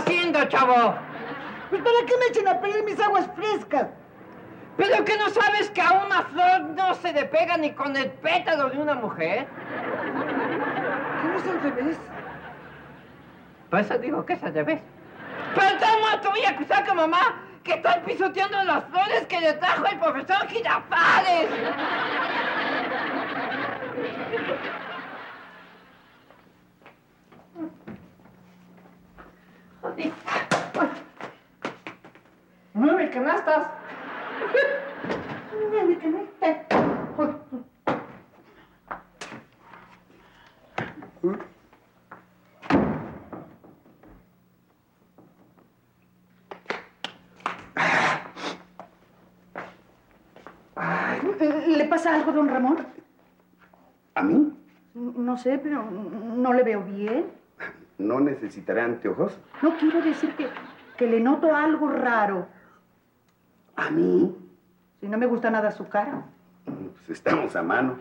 haciendo, chavo? Pues ¿para qué me echen a perder mis aguas frescas? ¿Pero que no sabes que a una flor no se le pega ni con el pétalo de una mujer? ¿Qué no es al revés? Por eso digo que es al revés. Pero ¿cómo te voy a acusar con mamá que estás pisoteando las flores que le trajo el profesor Girafales? Joder. 9 canastas. 9 canastas. ¿Le pasa algo, don Ramón? ¿A mí? No sé, pero no le veo bien. ¿No necesitaré anteojos? No quiero decir que le noto algo raro. ¿A mí? Si no me gusta nada su cara. Pues estamos a mano.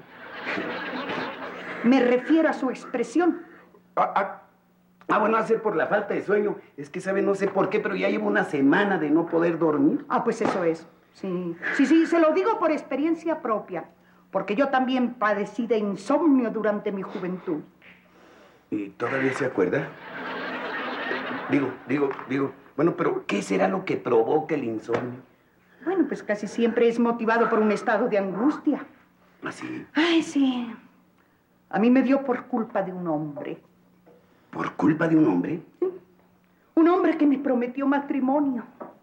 Me refiero a su expresión. Bueno, hace por la falta de sueño. Es que, ¿sabe? No sé por qué, pero ya llevo una semana de no poder dormir. Pues eso es. Sí, se lo digo por experiencia propia. Porque yo también padecí de insomnio durante mi juventud. ¿Y todavía se acuerda? Digo. Bueno, pero ¿qué será lo que provoca el insomnio? Bueno, pues casi siempre es motivado por un estado de angustia. ¿Ah, sí? Ay, sí. A mí me dio por culpa de un hombre. ¿Por culpa de un hombre? Sí. Un hombre que me prometió matrimonio.